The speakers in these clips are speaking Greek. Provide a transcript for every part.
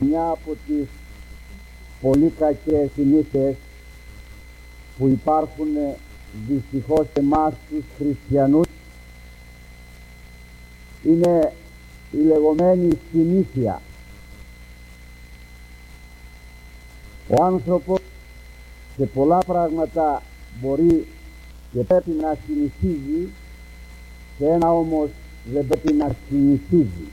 Μια από τις πολύ κακές συνήθειες που υπάρχουν δυστυχώς εμάς τους χριστιανούς είναι η λεγόμενη συνήθεια. Ο άνθρωπος σε πολλά πράγματα μπορεί και πρέπει να συνηθίζει, σε ένα όμως δεν πρέπει να συνηθίζει.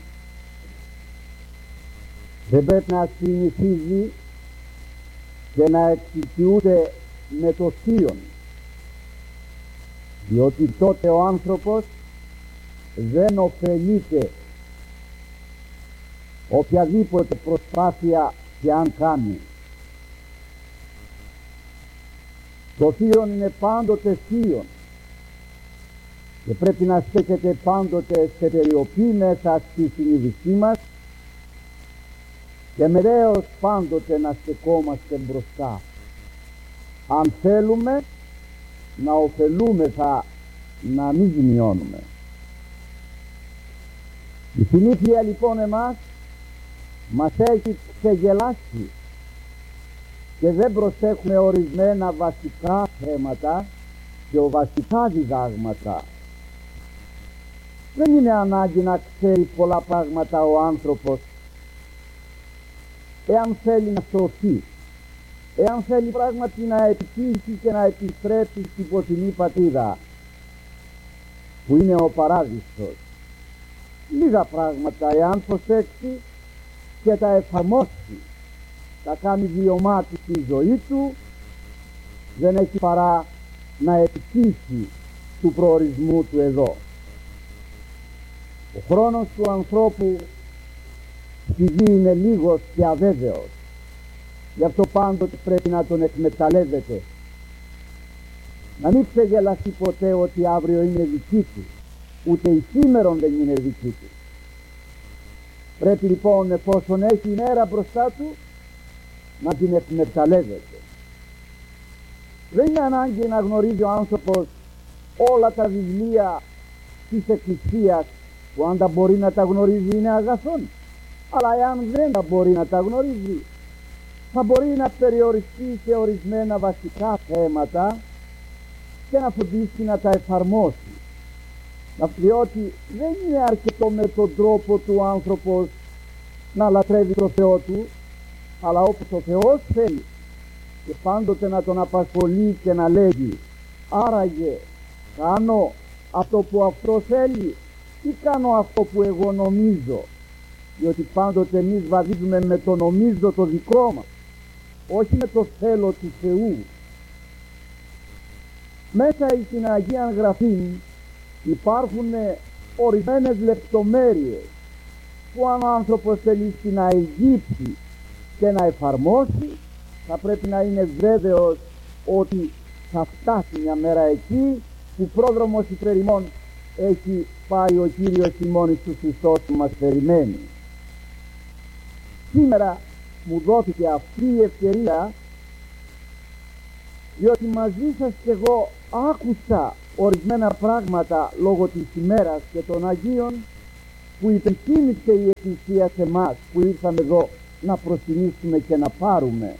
Δεν πρέπει να συνηθίζει και να εξοικειούται με το θείον, διότι τότε ο άνθρωπος δεν ωφελείται οποιαδήποτε προσπάθεια και αν κάνει. Το θείον είναι πάντοτε θείον και πρέπει να στέκεται πάντοτε σε περιοπή μέσα στη συνείδησή μας και μερέως πάντοτε να στεκόμαστε μπροστά, αν θέλουμε να ωφελούμεθα, να μην ζημιώνουμε. Η συνήθεια λοιπόν εμάς μας έχει ξεγελάσει και δεν προσέχουμε ορισμένα βασικά θέματα και βασικά διδάγματα. Δεν είναι ανάγκη να ξέρει πολλά πράγματα ο άνθρωπος εάν θέλει να σωθεί, εάν θέλει πράγματι να επιτύχει και να επιστρέψει στην ποτινή πατρίδα που είναι ο παράδεισος. Λίγα πράγματα εάν προσέξει και τα εφαρμόσει, τα κάνει βιωμάτι στη ζωή του, δεν έχει παρά να επιτύχει του προορισμού του εδώ. Ο χρόνος του ανθρώπου στη γη είναι λίγος και αβέβαιος, γι' αυτό πάντοτε πρέπει να τον εκμεταλλεύεται, να μην ξεγελαστεί ποτέ ότι αύριο είναι δική του, ούτε η σήμερον δεν είναι δική του. Πρέπει λοιπόν, εφόσον έχει ημέρα μπροστά του, να την εκμεταλλεύεται. Δεν είναι ανάγκη να γνωρίζει ο άνθρωπος όλα τα βιβλία της Εκκλησίας, που αν τα μπορεί να τα γνωρίζει είναι αγαθόν, αλλά εάν δεν τα μπορεί να τα γνωρίζει, θα μπορεί να περιοριστεί σε ορισμένα βασικά θέματα και να φροντίσει να τα εφαρμόσει, διότι δεν είναι αρκετό με τον τρόπο του άνθρωπος να λατρεύει το Θεό του, αλλά όπως ο Θεός θέλει, και πάντοτε να τον απασχολεί και να λέγει άραγε κάνω αυτό που αυτό θέλει ή κάνω αυτό που εγώ νομίζω, διότι πάντοτε εμείς βαδίζουμε με το νομίζω το δικό μας, όχι με το θέλω του Θεού. Μέσα στην Αγία Γραφή υπάρχουν ορισμένες λεπτομέρειες που αν ο άνθρωπος θέλει να εγγύψει και να εφαρμόσει, θα πρέπει να είναι βέβαιος ότι θα φτάσει μια μέρα εκεί που πρόδρομος υπερημών έχει πάει ο Κύριος ημών Ιησούς Χριστός που μας περιμένει. Σήμερα μου δόθηκε αυτή η ευκαιρία, διότι μαζί σας και εγώ άκουσα ορισμένα πράγματα λόγω της ημέρας και των Αγίων που υπενθύμισε η Εκκλησία σε εμάς που ήρθαμε εδώ να προσκυνήσουμε και να πάρουμε.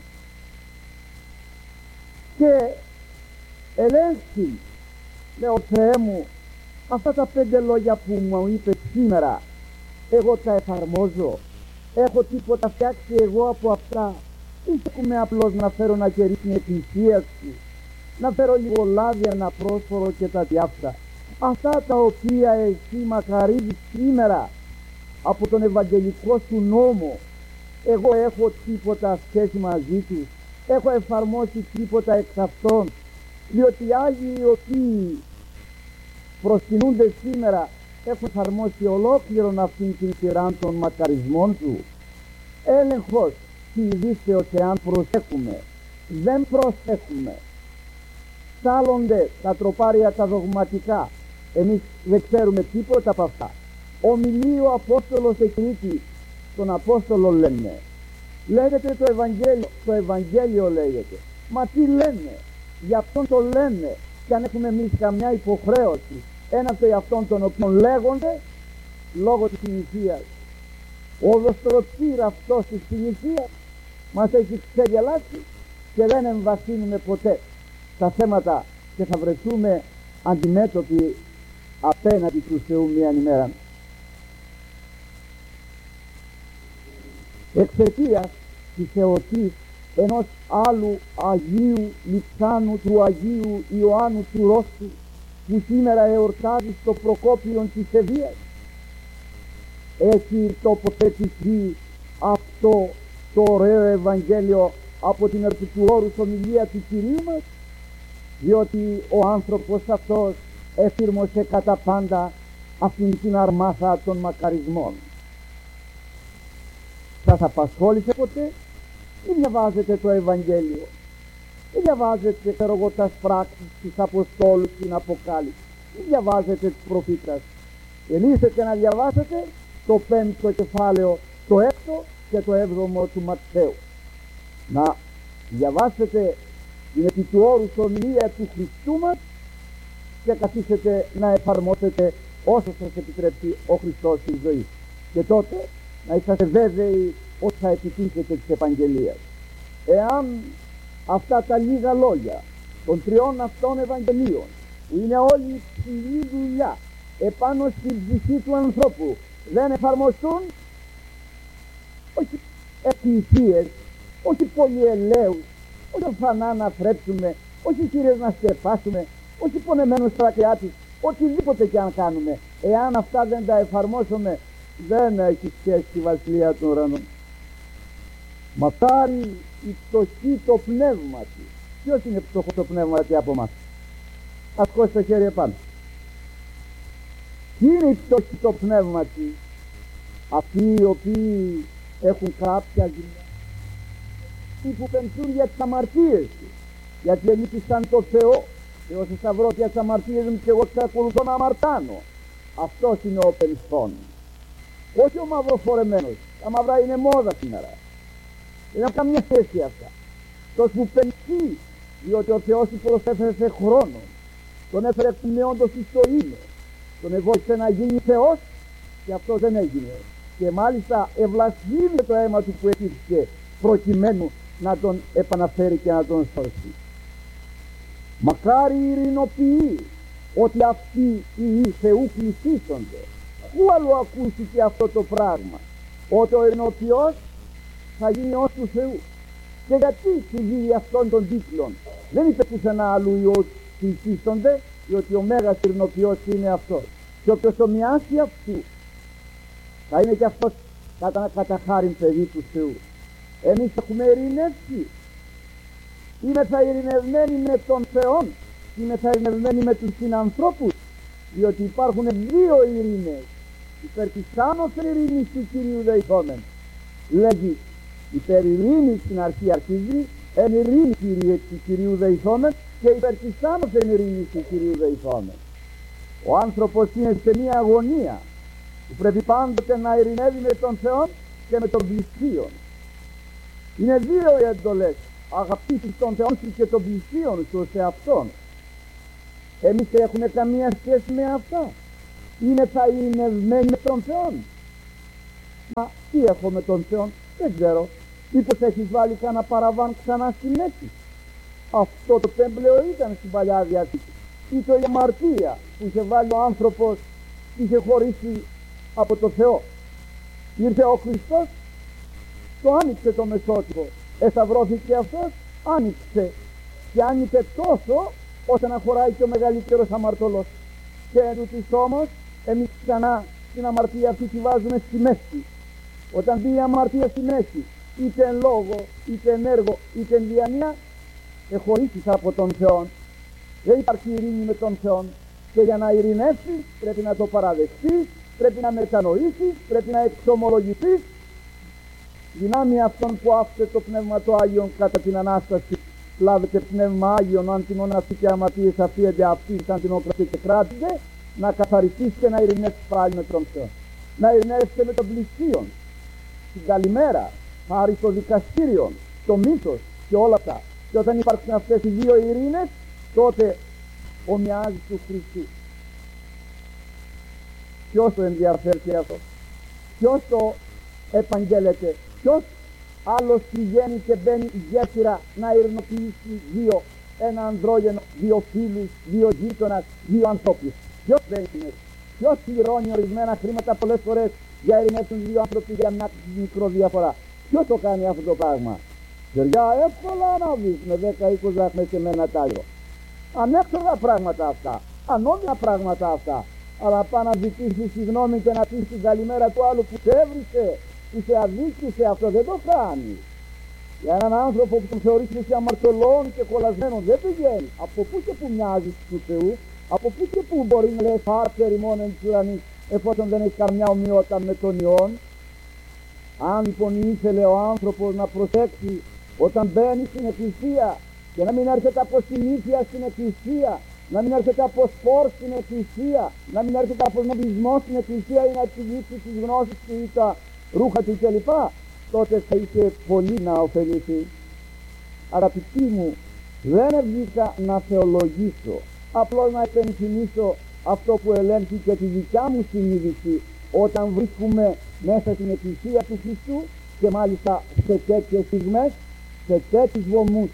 Και ελέγχει, λέω Θεέ μου, αυτά τα 5 λόγια που μου είπε σήμερα, εγώ τα εφαρμόζω, έχω τίποτα φτιάξει εγώ από αυτά, ή έχουμε απλώς να φέρω να κερί την Εκκλησία σου, να φέρω λίγο λάδια, να πρόσφορο και τα διάφορα. Αυτά τα οποία εσύ μακαρίζεις σήμερα από τον Ευαγγελικό σου νόμο, εγώ έχω τίποτα σχέση μαζί του, έχω εφαρμόσει τίποτα εξ αυτών, διότι οι Άγιοι οι οποίοι προσκυνούνται σήμερα έχουν εφαρμόσει ολόκληρον αυτήν την σειρά των μακαρισμών του. Έλεγχος της ειδήσεως εάν προσέχουμε, δεν προσέχουμε. Στάλλονται τα τροπάρια τα δογματικά, εμείς δεν ξέρουμε τίποτα από αυτά. Ομιλεί ο Απόστολος εκκλήτη, τον Απόστολο λένε. Λέγεται το Ευαγγέλιο λέγεται. Μα τι λένε, γι' αυτόν το λένε, και αν έχουμε εμείς καμιά υποχρέωση έναντι αυτών των οποίων λέγονται λόγω της συνηθίας. Ο οδοστρωτήρ αυτός της θνησίας μας έχει ξεγελάσει και δεν εμβαθύνουμε ποτέ στα θέματα και θα βρεθούμε αντιμέτωποι απέναντι του Θεού μίαν ημέρα. Εξαιτίας της εορτής ενός άλλου Αγίου Λιψάνου του Αγίου Ιωάννου του Ρώσου, που σήμερα εορτάζει στο Προκόπιον της Ευβοίας, έχει τοποθετηθεί αυτό το ωραίο Ευαγγέλιο από την επί του όρους ομιλία του Κυρίου μας, διότι ο άνθρωπος αυτός εφήρμοσε κατά πάντα αυτήν την αρμάθα των μακαρισμών. Σας απασχόλησε ποτέ ή διαβάζετε το Ευαγγέλιο ή διαβάζετε τα πράξεις, τους Αποστόλους, την Αποκάλυψη ή διαβάζετε τους προφήτες? Ελίσετε να διαβάσετε το 5ο κεφάλαιο, το 6ο και το 7ο του Ματθαίου. Να διαβάσετε την επί του όρους ομιλία του Χριστού μας και καθίσετε να εφαρμόσετε όσο σας επιτρέπει ο Χριστός στη ζωή. Και τότε να είσαστε βέβαιοι ότι θα επιτύχετε της Επαγγελίας. Εάν αυτά τα λίγα λόγια των τριών αυτών Ευαγγελίων, που είναι όλη η ψηλή δουλειά επάνω στην ψυχή του ανθρώπου, δεν εφαρμοστούν, όχι εκκλησίες, όχι πολυελαίους, όχι φανά να θρέψουμε, όχι χείρες να σκεπάσουμε, όχι πονεμένους στρακιάτης, οτιδήποτε και αν κάνουμε, εάν αυτά δεν τα εφαρμόσουμε, δεν έχει σχέση τη βασιλεία των ουρανών. Μακάρι η πτωχή το πνεύματι. Ποιος είναι πτωχό το πνεύματι από μας? Ας χώσει το χέρι επάνω. Ποιοι είναι οι πτωχοί το πνεύματι? Αυτοί οι οποίοι έχουν κάποια ζημιά, αυτοί που πενθούν για τις αμαρτίες τους, γιατί ελείπησαν το Θεό. Εγώ σε σταυρώ για τις αμαρτίες μου και εγώ εξακολουθώ να αμαρτάνω. Αυτός είναι ο πενθών, όχι ο μαυροφορεμένος. Τα μαυρά είναι μόδα σήμερα, δεν έχουν καμία θέση αυτά. Αυτός που πενθεί, διότι ο Θεός του προσέφερε χρόνο, τον έφερε εκ του νεόντος στο ήλιο, τον εβόλησε να γίνει Θεός και αυτό δεν έγινε, και μάλιστα ευλασβήνει το αίμα του που εκείθηκε προκειμένου να τον επαναφέρει και να τον σώσει. Μακάρι οι ειρηνοποιοί, ότι αυτοί οι Θεού πλησίσονται. Πού αλλού ακούστηκε αυτό το πράγμα? Ότι ο ειρηνοποιός θα γίνει ως του Θεού. Και γιατί του δίνει αυτόν τον τίτλο? Δεν είπε πουθενά αλλού οι ότι πλησίσονται, διότι ο μέγας ειρηνοποιός είναι αυτός. Και όποιος το μοιάσει αυτού, θα είναι και αυτός κατά χάριν παιδί του Θεού. Εμείς έχουμε ειρηνεύσει. Είμεθα ειρηνευμένοι με τον Θεό, είμεθα ειρηνευμένοι με τους συνανθρώπους, διότι υπάρχουν δύο ειρήνες. Υπέρ της άνωθεν ειρήνης του Κυρίου δεηθόμεν. Λέγει υπέρ ειρήνης στην αρχή αρχίζει, εν ειρήνη του Κυρίου δεηθόμεν, και υπέρ της άνωθεν ειρήνης του Κυρίου δεηθόμεν. Ο άνθρωπος είναι σε μια αγωνία που πρέπει πάντοτε να ειρηνεύει με τον Θεό και με τον πλησίον. Είναι δύο οι εντολές: αγαπήσεις τον Θεό σου και τον πλησίον σου σε Αυτόν. Εμείς έχουμε καμία σχέση με αυτά? Είναι θα ειρηνευμένοι με τον Θεό? Μα τι έχω με τον Θεό? Δεν ξέρω. Μήπως έχεις βάλει κανένα παραβάν ξανά στη μέση? Αυτό το τέμπλεο ήταν στην Παλιά Διαθήκη. Ήτο η αμαρτία που είχε βάλει ο άνθρωπος, είχε χωρίσει από το Θεό. Ήρθε ο Χριστός, το άνοιξε το μεσότυπο, εσταυρώθηκε αυτός, άνοιξε, και άνοιξε τόσο ώστε να χωράει και ο μεγαλύτερος αμαρτωλός. Και εντούτοις όμως εμείς ξανά την αμαρτία αυτή τη βάζουμε στη μέση. Όταν μπει η αμαρτία στη μέση, είτε εν λόγο, είτε εν έργο, είτε εν διάνοια, εχωρίσεις από τον Θεό. Δεν υπάρχει ειρήνη με τον Θεό, και για να ειρηνεύσεις πρέπει να το παραδεχτείς, πρέπει να μετανοήσεις, πρέπει να εξομολογηθείς. Δυνάμει αυτόν που άφησε το Πνεύμα το Άγιον κατά την Ανάσταση, λάβετε Πνεύμα Άγιον, αν την όναση και αμαρτίες αφίεται αυτοί, σαν την όκραση και κράτητε, να καθαριστείς και να ειρηνεύσεις πάλι με τον Θεό. Να ειρηνεύσετε με τον πλησίον, την καλημέρα, χάρη στο δικαστήριο, το μύθος και όλα αυτά. Και όταν υπάρξουν αυτές οι δύο ειρήνες, τότε ομοιάζει του Χριστού. Ποιος το ενδιαφέρει αυτό? Ποιος το επαγγέλλεται. Ποιος άλλος πηγαίνει και μπαίνει γέφυρα να ειρηνοποιήσει δύο, ένα ανδρόγενο, δύο φίλους, δύο γείτονας, δύο ανθρώπους? Ποιος μπαίνει μέσα? Ποιος πληρώνει ορισμένα χρήματα πολλές φορές για να ειρηνεύσουν δύο άνθρωποι για μια μικρό διαφορά? Ποιος το κάνει αυτό το πράγμα? Γεριά, εύκολα να δεις με 10-20 δραχμές και με ένα τάλιρο. Ανέξοδα πράγματα αυτά, ανώμια πράγματα αυτά. Αλλά πάει να ζητήσει συγγνώμη και να πεις την καλημέρα του άλλου που σε έβρισε, που σε αδίκησε, αυτό δεν το κάνει. Για έναν άνθρωπο που τον θεωρείς ότι αμαρτωλών και κολλασμένων δεν πηγαίνει. Από πού και που μοιάζει του Θεού, από πού και που μπορεί να λέει πάρτε ρημών εν της ουρανής, εφόσον δεν έχει καμιά ομοιότητα με τον Υιόν? Αν λοιπόν ήθελε ο άνθρωπος να προσέξει όταν μπαίνει στην εκκλησία και να μην έρχεται από συνήθεια στην εκκλησία, να μην έρχεται από σπορ στην εκκλησία, να μην έρχεται από νομισμό στην εκκλησία ή να επιδείξει τις γνώσεις του ή τα ρούχα του κλπ, τότε θα είχε πολύ να ωφεληθεί. Αγαπητοί μου, δεν βγήκα να θεολογήσω, απλώς να επενθυμίσω αυτό που ελέγχει και τη δικιά μου συνείδηση όταν βρίσκουμε μέσα στην εκκλησία του Χριστού και μάλιστα σε τέτοιες στιγμές, σε τέτοιους βωμούς.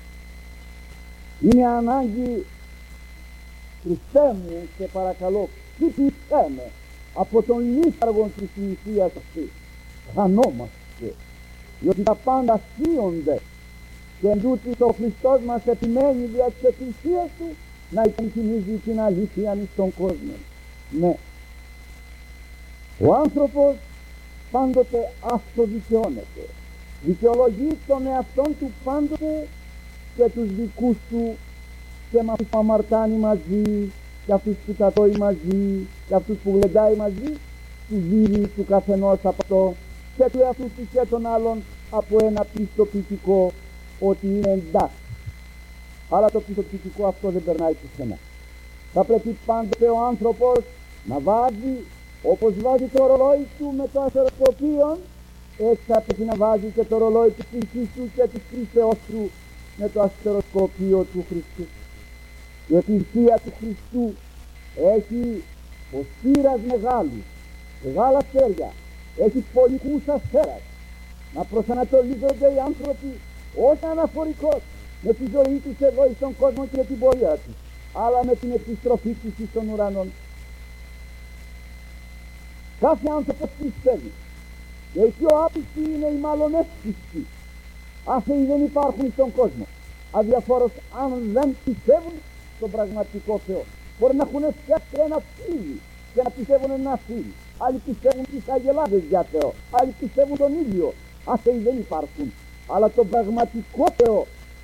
Είναι ανάγκη, Χριστέ μου, σε παρακαλώ, χτυπήσέ με από τον λίθαργο της θυσίας αυτή. Χανόμαστε, διότι τα πάντα σύονται και εντούτοις ο Χριστός μας επιμένει δια της εκκλησίας του να υπενθυμίζει την αλήθεια στον κόσμο. Ναι, ο άνθρωπος πάντοτε αυτοδικαιώνεται, δικαιολογεί τον εαυτόν του πάντοτε και τους δικούς του, και με αυτούς που αμαρτάνει μαζί, και αυτούς που τατώει μαζί, και αυτούς που γλεντάει μαζί, του δίνει του καθενός από αυτό και του εαυτού του και των άλλων από ένα πιστοποιητικό ότι είναι εντάξει. Αλλά το πιστοποιητικό αυτό δεν περνάει πουθενά. Θα πρέπει πάντοτε ο άνθρωπος να βάζει, όπως βάζει το ρολόι του με το αστεροσκοπείο, έτσι θα πρέπει να βάζει και το ρολόι της ψυχής του και της κρίσεώς του με το αστεροσκοπείο του Χριστού. Η εκκλησία του Χριστού έχει ποστήρας μεγάλα αστέρια, έχει πολικούς αστέρας, να προσανατολίζονται οι άνθρωποι όχι αναφορικώς με τη ζωή τους εδώ στον κόσμο και την πορεία τους, αλλά με την επιστροφή τους στον ουρανό. Κάθε άνθρωπος πιστεύει, και οι πιο άπιστοι είναι οι μάλλον εύπιστοι. Άθεοι δεν υπάρχουν στον κόσμο, αδιαφόρος αν δεν πιστεύουν στον πραγματικό Θεό. Μπορεί να έχουν φτιάξει ένα φίλι και να πιστεύουν ένα φίλι. Άλλοι πιστεύουν τις αγελάδες για Θεό, άλλοι πιστεύουν τον ίδιο. Άθεοι δεν υπάρχουν, αλλά τον πραγματικό Θεό,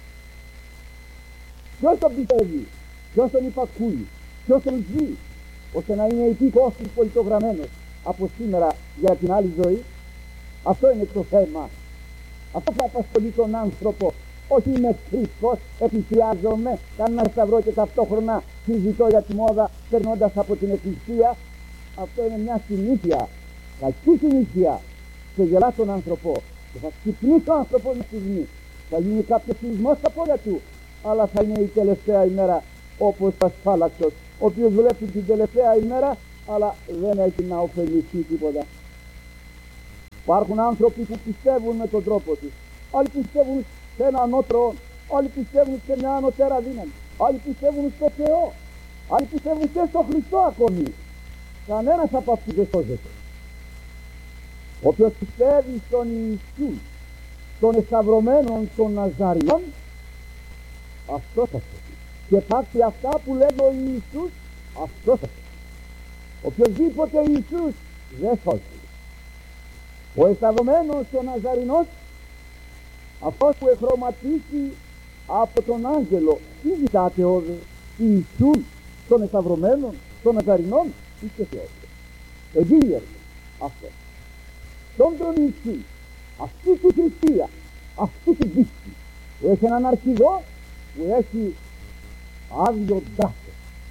ποιος τον πιστεύει, ποιος τον υπακούει, ποιος τον ζει, ώστε να είναι υπήκοος του πολιτογραμμένος από σήμερα για την άλλη ζωή? Αυτό είναι το θέμα. Αυτό θα απασχολεί τον άνθρωπο. Όχι είμαι Χριστός, επιφυλάζομαι, κάνω ένα σταυρό και ταυτόχρονα συζητώ για τη μόδα περνώντας από την εκκλησία. Αυτό είναι μια συνήθεια, κακή συνήθεια, και γελά τον άνθρωπο και θα ξυπνήσει ο άνθρωπος μια στιγμή. Θα γίνει κάποιος σεισμός στα πόδια του, αλλά θα είναι η τελευταία ημέρα όπως ο ασφάλαξος, ο οποίος βλέπει την τελευταία ημέρα αλλά δεν έχει να ωφεληθεί τίποτα. Υπάρχουν άνθρωποι που πιστεύουν με τον τρόπο τους, άλλοι πιστεύουν σε ένα ανώτερο, άλλοι πιστεύουν σε μια ανωτέρα δύναμη, άλλοι πιστεύουν στο Θεό, άλλοι πιστεύουν και στο Χριστό ακόμη. Κανένας από αυτούς δεν σώζεται. Όποιος πιστεύει στον Ιησού, των εσταυρωμένων των Ναζαριών, αυτό θα σωθεί. Και πάξει αυτά που λέει ο Ιησούς, αυτό θα σωθεί. Οποιοσδήποτε Ιησούς δεν σώζει. Ο εσταυρωμένος ο Ναζαρινός, αυτός που εχρωματίσει από τον άγγελο, τι ζητάτε όδε, Ιησούς των εσταυρωμένων, των Ναζαρινών ή και Θεός. Εγγύεται αυτό. Τον Ιησού, αυτή τη θρησκεία, αυτή την πίστη, που έχει έναν αρχηγό, που έχει άδειο τάφο.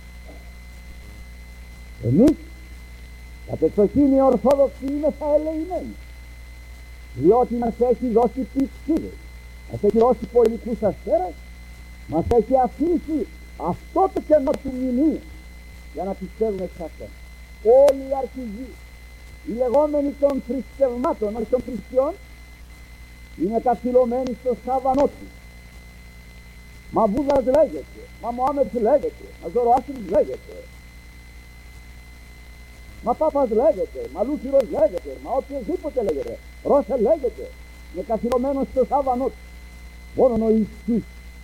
Εμείς, κατεξοχήν οι Ορθόδοξοι είμαστε ελεημένοι, διότι μας έχει δώσει πηξίδες, μας έχει δώσει πολικούς αστέρας, μας έχει αφήσει αυτό το κενό του μνημείου για να πιστεύουμε σε αυτό. Όλοι οι αρχηγοί, οι λεγόμενοι των θρησκευμάτων, όχι των χριστιών, είναι καθυλωμένοι στο σάβανό του. Μα Βούδας λέγεται, μα Μωάμετ λέγεται, μα Ζωροάστρης λέγεται, μα Πάπας λέγεται, μα Λούθυρος λέγεται, μα οποιοδήποτε λέγεται, Ρώσε λέγεται, είναι καθυλωμένος στο σάβανό του. Μόνον ο Ιησούς,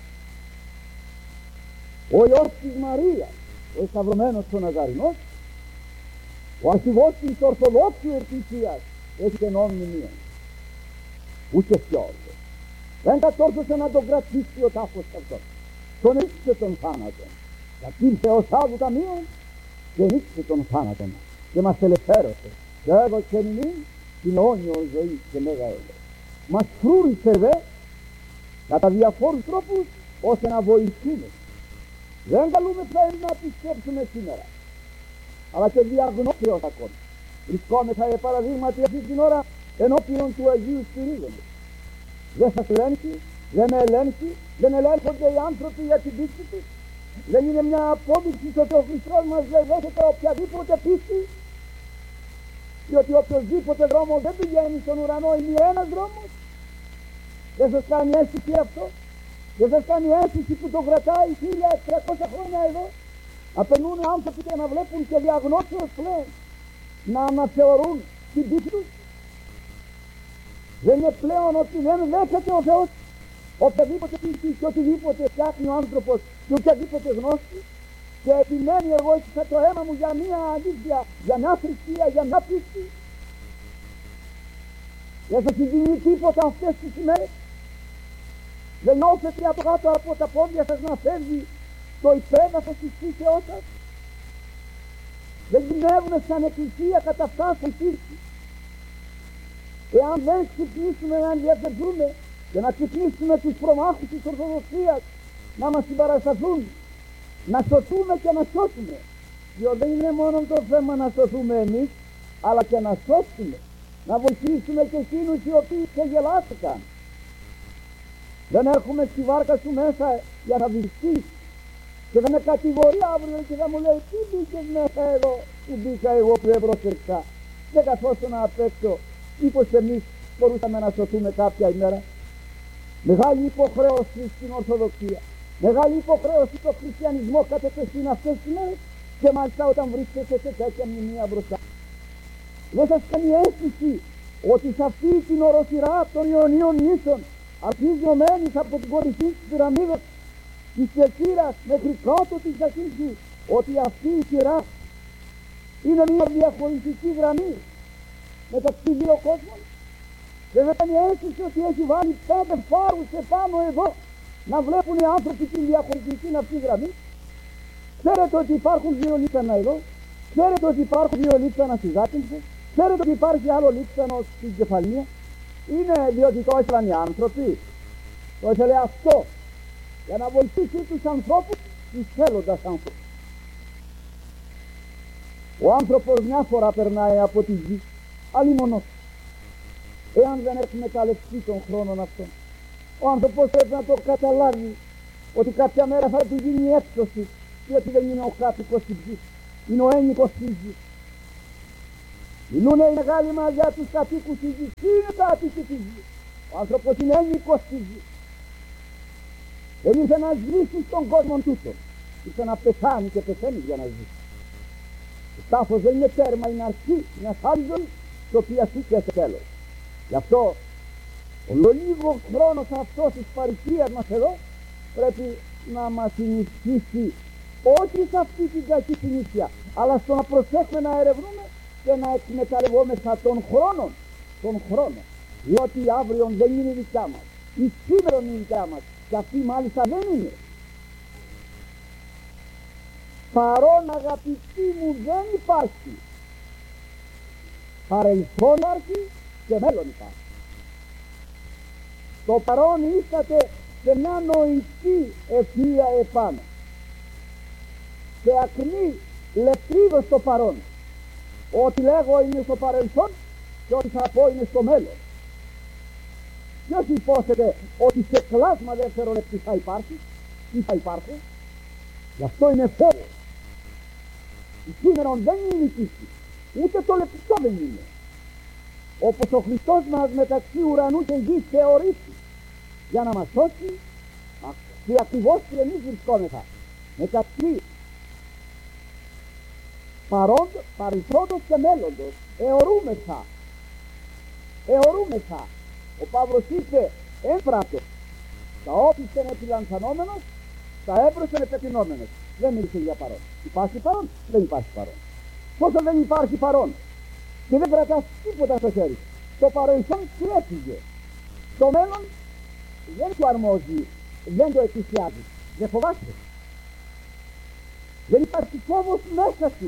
ο Υιός της Μαρίας, ο εσταυρωμένος ο Ναζαρηνός, ο αρχηγός της Ορθοδόξου Εκκλησίας, έχει κενό μνημείο. Ούτε ποιος. Δεν κατόρθωσε να τον κρατήσει ο τάφος αυτός. Τον ρίξε τον θάνατο. Γιατί ήρθε ως άδου ταμείων και ρίξε τον θάνατο μας. Και μας ελευθέρωσε. Και έδωσε εμείς την αιώνιο ζωή και μέγα έργο. Μας φρούρισε δε κατά διαφόρους τρόπους ώστε να βοηθούμε. Δεν καλούμε πια να πιστέψουμε σήμερα, αλλά και διαγνώσεως ακόμη. Βρισκόμεθα παραδείγματι αυτή την ώρα ενώπιον του Αγίου Σπυρίδωνος. Δεν σας ελέγχει, δεν με ελέγχει, δεν ελέγχονται οι άνθρωποι για την πίστη τους. Δεν είναι μια απόδειξη ότι ο Χριστός μας δεν δέχεται οποιαδήποτε πίστη, διότι οποιοδήποτε δρόμο δεν πηγαίνει στον ουρανό, είναι ένας δρόμος. Δεν σας κάνει αίσθηση αυτό? Δεν σας κάνει αίσθηση που το κρατάει 1300 χρόνια εδώ? Να περνούν άνθρωποι και να βλέπουν και διαγνώσεως πλέον να αναθεωρούν την πίστη τους. Δεν είναι πλέον ότι δεν δέχεται ο Θεός οποιαδήποτε πίστη και οτιδήποτε φτιάχνει ο άνθρωπος και οποιαδήποτε γνώση, και επιμένει εγώ έστεισα το αίμα μου για μια αλήθεια, για μια θρησκεία, για μια πίστη. Δεν θα συμβεί τίποτα αυτές τις ημέρες? Δεν νιώθετε από κάτω από τα πόδια σας να φεύγει το υπέδαφος της φύσεώς σας? Δεν γυμνεύουμε σαν εκκλησία κατά φτάσεων πίστη? Εάν δεν ξυπνήσουμε να ενδιαφερθούμε και να ξυπνήσουμε τους προμάχους της Ορθοδοξίας να μας συμπαρασταθούν, να σωθούμε και να σώσουμε, διότι δεν είναι μόνο το θέμα να σωθούμε εμείς, αλλά και να σώσουμε, να βοηθήσουμε και εκείνους οι οποίοι ξεγελάστηκαν. Δεν έχουμε στη βάρκα σου μέσα για να βυθείς και δεν με κατηγορεί αύριο και θα μου λέει τι μπήκες μέσα εδώ? Που μπήκα εγώ που δεν πρόσεξα, δεν καθόσουν απ' έξω. Μήπως εμείς μπορούσαμε να σωθούμε κάποια ημέρα? Μεγάλη υποχρέωση στην Ορθοδοξία, μεγάλη υποχρέωση στο χριστιανισμό κατεπεστήν αυτές τις μέρες, και μάλιστα όταν βρίσκεται σε τέτοια μνημεία μπροστά. Δεν σας κάνει αίσθηση ότι σε αυτή την οροσειρά των Ιωνίων νήσων, αρχιζωμένης από την κορυφή της πυραμίδας της Κεσύρας μέχρι κάτω της Ασύσης, ότι αυτή η σειρά είναι μια διαχωριστική γραμμή μεταξύ δύο κόσμων? Δεν θα κάνει αίσθηση ότι έχει βάλει 5 φάρους επάνω εδώ να βλέπουν οι άνθρωποι την διαχωριστική αυτή γραμμή? Ξέρετε ότι υπάρχουν 2 λίξανα εδώ, ξέρετε ότι υπάρχουν 2 λίξανα στις Άτυνσες, ξέρετε ότι υπάρχει άλλο λίξανο στην Κεφαλία? Είναι διότι το έστειλαν οι άνθρωποι? Το έστειλε αυτό για να βοηθήσει τους ανθρώπους, τους θέλοντας ανθρώπους. Ο άνθρωπος μια φορά περνάει από τη γη, αλλήμονος, εάν δεν έχει εκμεταλλευτεί τον χρόνων αυτόν. Ο άνθρωπος πρέπει να το καταλάβει ότι κάποια μέρα θα του γίνει έξωση, διότι δεν είναι ο κάτοικος της γης, είναι ο ένοικος της γης. Μιλούνε οι μεγάλοι μας για τους κατοίκους της γης. Τι είναι κάτοικοι της γης? Ο άνθρωπος είναι ένοικος της γης. Δεν ήρθε να ζήσει στον κόσμο τούτο, ήρθε να πεθάνει και πεθαίνει για να ζήσει. Το τάφος δεν είναι τέρμα, είναι αρχή μιας άλλης ζωής, το οποία σήκε σε τέλος. Γι' αυτό ο λίγος χρόνος αυτός της παρησίας μας εδώ πρέπει να μας συνηθίσει όχι σε αυτή την κακή συνήθεια, αλλά στο να προσέχουμε να ερευνούμε και να εκμεταλλευόμεθα τον χρόνο, διότι αύριο δεν είναι δικιά μας, η σήμερα είναι δικιά μας, και αυτή μάλιστα δεν είναι. Παρόν, αγαπητοί μου, δεν υπάρχει. Παρελθόν υπάρχει και μέλλον υπάρχει. Το παρόν ήρθατε σε μια νοητή ευθεία επάνω, σε ακρή λεπτρίδο στο παρόν. Ό,τι λέγω είναι στο παρελθόν και ό,τι θα πω είναι στο μέλλον. Ποιος υπόσχεται ότι σε κλάσμα δευτερολεπτή θα υπάρχει? Τι θα υπάρχει? Γι' αυτό είναι φόβος. Η σήμερα δεν είναι η πίστη, ούτε το λεπτό δεν είναι. όπως ο Χριστός μας μεταξύ ουρανού και γης θεωρήσει για να μας σώσει, και ακριβώς και εμείς βρισκόμεθα μεταξύ παρελθόντος και μέλλοντος. Εωρούμεθα. Ο Παύλος είπε έμφρατος, τα όπισθεν επιλανθανόμενος, τα έμπροσθεν επετεινόμενος. Δεν μίλησε για παρόν. Υπάρχει παρόν, δεν υπάρχει παρόν. Πόσο δεν υπάρχει παρόν και δεν κρατάς τίποτα στο χέρι, το παρελθόν σου έφυγε, το μέλλον δεν του αρμόζει, δεν το εκκλησιάζει. Δεν φοβάσαι. Δεν υπάρχει φόβος μέσα σου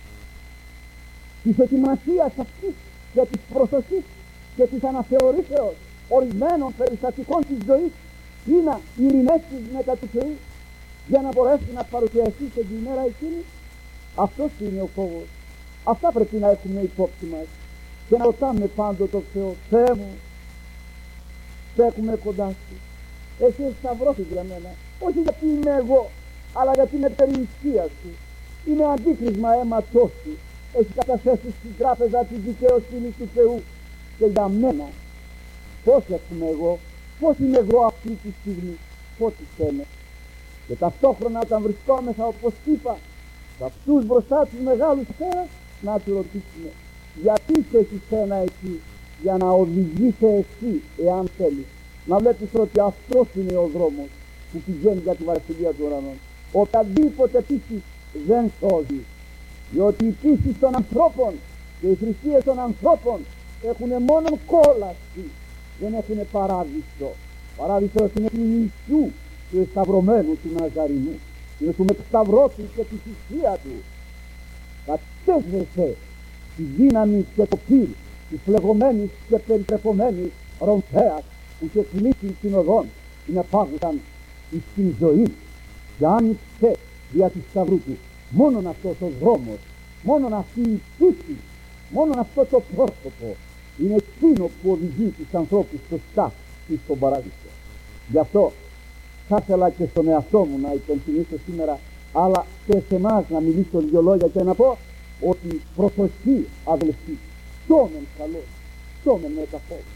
της ετοιμασίας αυτής και της προσοχής και της αναθεωρήσεως ορισμένων περιστατικών της ζωής ή να ειρηνεύσεις μετά τη ζωή για να μπορέσει να παρουσιαστεί σε την ημέρα εκείνη. Αυτός είναι ο φόβος. Αυτά πρέπει να έχουμε υπόψη μας και να ρωτάμε πάντοτε τον Θεό, Θεέ μου, στέκουμε κοντά σου, εσύ είσαι σταυρώθηκες για μένα, όχι γιατί είμαι εγώ, αλλά γιατί είναι περιουσία σου, είναι αντίκρισμα αίματός σου, έχει καταθέσει στην τράπεζα τη δικαιοσύνη του Θεού και για μένα πώς έχουμε εγώ, πώς είμαι εγώ αυτή τη στιγμή, πώς είμαι. Και ταυτόχρονα όταν βρισκόμεθα, όπως είπα, σε αυτούς μπροστά τους μεγάλους πέρα, να του ρωτήσουμε γιατί είσαι εσένα εκεί, για να οδηγήσει εσύ εάν θέλεις. Να βλέπεις ότι αυτός είναι ο δρόμος που πηγαίνει για τη Βασιλεία του Ουρανών. Οποιαδήποτε πίστη δεν σώζει, διότι οι πίστης των ανθρώπων και οι θρησκείες των ανθρώπων έχουν μόνο κόλαση, δεν έχουν παράδεισο. Παράδεισος είναι του Ιησού, του εσταυρωμένου του Ναζαρινού, είναι του μετσταυρώτη και τη θυσία του. Κατέσβεσαι τη δύναμη και το πυρ της φλεγωμένης και περιτρεπωμένης ρομφέας που σε κλείσει την οδόν είναι πάγουσαν εις την ζωή και άνοιξε δια της σταυρού του. Μόνον αυτός ο δρόμος, μόνον αυτή η πίστη, μόνον αυτό το πρόσωπο είναι εκείνο που οδηγεί τους ανθρώπους σωστά εις τον παράδεισο. Γι' αυτό θα ήθελα και στον εαυτό μου να υπενθυμίσω σήμερα, αλλά και σε εμάς να μιλήσω δύο λόγια και να πω ότι προσοχή αδελφοί, σώμεν καλώς, σώμεν με τα φόβη.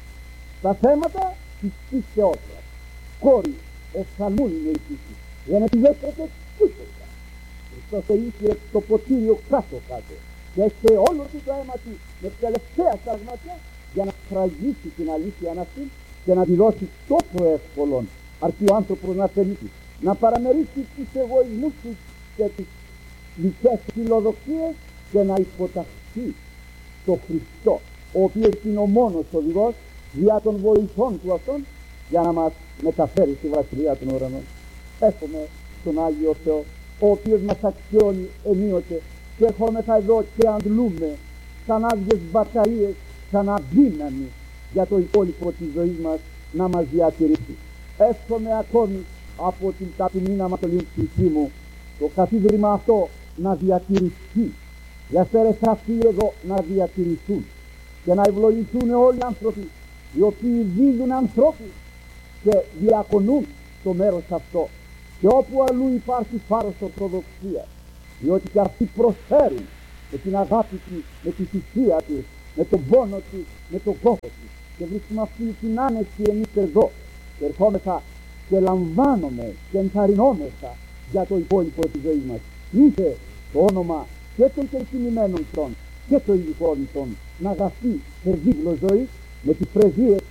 Τα θέματα της πίστεότητας, κόρη, οφθαλμού είναι η πίστη, δεν επιδέχεται τίποτα. Χριστός είχε το ποτήριο κάτω και έστε όλο του το αίμα του με τελευταία σταγματιά για να φραγίσει την αλήθεια αυτή και να τη δώσει τόσο εύκολον, αρκεί ο άνθρωπος να θελήσει, να παραμερίσει τους εγωισμούς του και τις δικές φιλοδοξίες και να υποταχθεί στο Χριστό, ο οποίος είναι ο μόνος οδηγός δια των βοηθών του αυτών για να μας μεταφέρει στη Βασιλεία των Ουρανών. Εύχομαι στον Άγιο Θεό, ο οποίος μας αξιώνει ενίοτε και ερχόμεθα εδώ και αντλούμε σαν άδειες μπαταρίες, σαν αδύναμη για το υπόλοιπο της ζωής μας να μας διατηρήσει. Εύχομαι ακόμη από την ταπεινή ανατολική μου το καθίδρυμα αυτό να διατηρηθεί, οι αστέρες αυτοί εδώ να διατηρηθούν και να ευλογηθούν όλοι οι άνθρωποι οι οποίοι δίδουν ανθρώπους και διακονούν το μέρος αυτό και όπου αλλού υπάρχει φάρος ορθοδοξίας, διότι και αυτοί προσφέρουν με την αγάπη τους, με τη θυσία τους, με τον πόνο τους, με τον κόπο τους και βρίσκουμε αυτή την άνεση εμείς εδώ και ερχόμεθα και λαμβάνομαι και ενθαρρυνόμεθα για το υπόλοιπο της ζωής μας. Είτε το όνομα και των κερκινημένων των και των υλικών των να γραφεί σε βίβλο ζωής με τις πρεσβείες